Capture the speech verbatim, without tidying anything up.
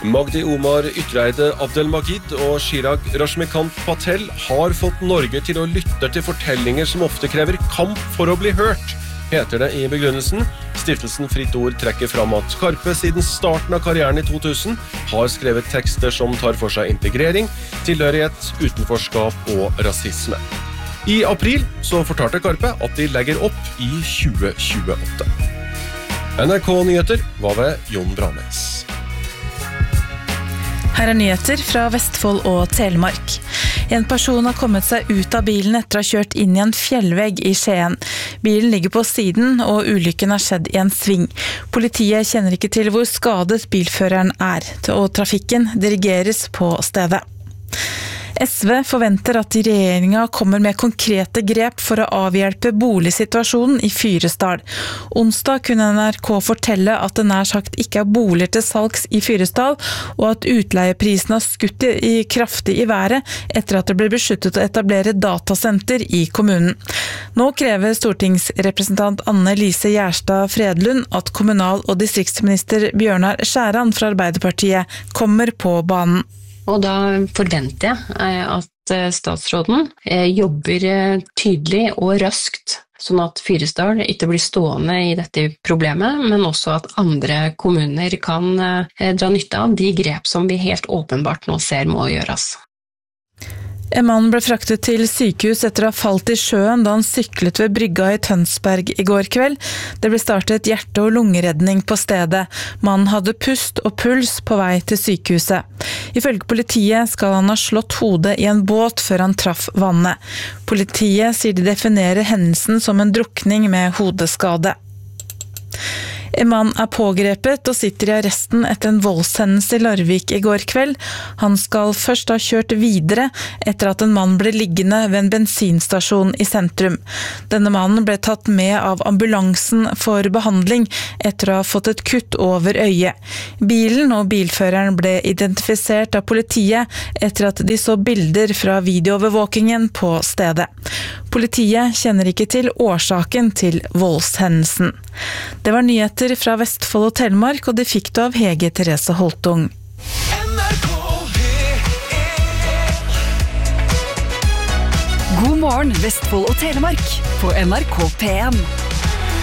Magdi Omar Ytreide Abdelmajid og Chirag Rashmikant Patel har fått Norge til å lytte til fortellinger som ofte krever kamp for å bli hørt, heter det i begrunnelsen. Stiftelsen Fritt Ord trekker fram at Karpe siden starten av karrieren i to tusen har skrevet tekster som tar for seg integrering, tilhørighet, utenforskap og rasisme. I april så fortalte Karpe at de legger opp i tjue tjueåtte. N R K-nyheter var ved Jon Branes. Her er nyheter fra Vestfold og Telemark. En person har kommet seg ut av bilen etter å ha kjørt inn i en fjellvegg i Skien. Bilen ligger på siden, og ulykken har skjedd i en sving. Politiet kjenner ikke til hvor skadet bilføreren er, og trafikken dirigeres på stedet. S V forventer at regjeringen kommer med konkrete grep for å avhjelpe boligsituasjonen i Fyresdal. Onsdag kunne N R K fortelle at det nær sagt ikke er boliger til salgs i Fyresdal, og at utleieprisen har skutt i kraftig i været etter at det ble besluttet å etablere datasenter i kommunen. Nå krever stortingsrepresentant Anne Lise Gjerstad Fredlund at kommunal- og distriktsminister Bjørnar Skjæran fra Arbeiderpartiet kommer på banen. Og da forventer jeg at statsråden jobber tydelig og raskt, sånn at Fyresdal ikke blir stående i dette problemet, men også at andre kommuner kan dra nytte av de grep som vi helt åpenbart nå ser må gjøres. En mann ble fraktet til sykehus etter å ha falt i sjøen da han syklet ved brygga i Tønsberg i går kveld. Det ble startet hjerte- og lungeredning på stedet. Mannen hadde pust og puls på vei til sykehuset. Ifølge politiet skal han ha slått hodet i en båt før han traff vannet. Politiet sier de definerer hendelsen som en drukning med hodeskade. En mann er pågrepet og sitter i arresten etter en voldshendelse i Larvik i går kveld. Han skal først ha kjørt videre etter at en mann ble liggende ved en bensinstasjon i sentrum. Denne mannen ble tatt med av ambulansen for behandling etter å ha fått et kutt over øyet. Bilen og bilføreren ble identifisert av politiet etter at de så bilder fra videoovervåkingen på stedet. Politiet kjenner ikke til årsaken til voldshendelsen. Det var nyheter fra Vestfold og Telemark, og det fikk du av Hege Therese Holtung. God morgen, Vestfold og Telemark på N R K P en.